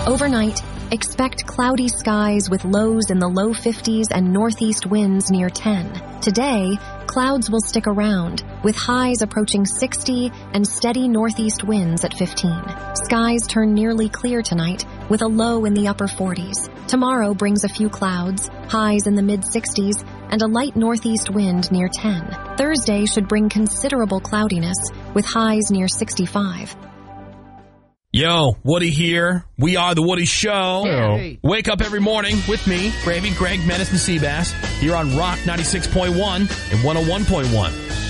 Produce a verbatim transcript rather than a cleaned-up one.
Overnight, expect cloudy skies with lows in the low fifties and northeast winds near ten. Today, clouds will stick around, with highs approaching sixty and steady northeast winds at fifteen. Skies turn nearly clear tonight, with a low in the upper forties. Tomorrow brings a few clouds, highs in the mid-sixties, and a light northeast wind near ten. Thursday should bring considerable cloudiness, with highs near sixty-five. Yo, Woody here. We are The Woody Show. Hey. Wake up every morning with me, Gravy, Greg, Menace, and Seabass, here on Rock ninety-six point one and one oh one point one.